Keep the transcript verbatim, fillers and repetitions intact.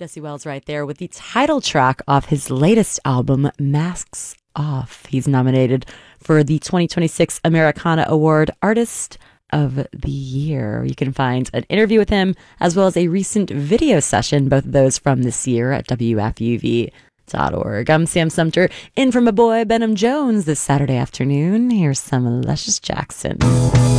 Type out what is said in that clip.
Jesse Wells right there with the title track off his latest album, Masks Off. He's nominated for the twenty twenty-six Americana Award Artist of the Year. You can find an interview with him as well as a recent video session, both of those from this year at W F U V dot org. I'm Sam Sumter, in from my boy Benham Jones this Saturday afternoon. Here's some Luscious Jackson.